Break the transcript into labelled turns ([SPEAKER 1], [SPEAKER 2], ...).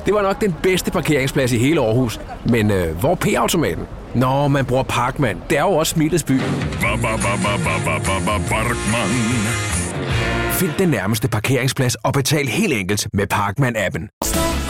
[SPEAKER 1] Det var nok den bedste parkeringsplads i hele Aarhus. Men hvor er P-automaten? Nå, man bruger Parkman. Det er jo også smilets by.
[SPEAKER 2] Parkman.
[SPEAKER 1] Find den nærmeste parkeringsplads og betal helt enkelt med Parkman-appen.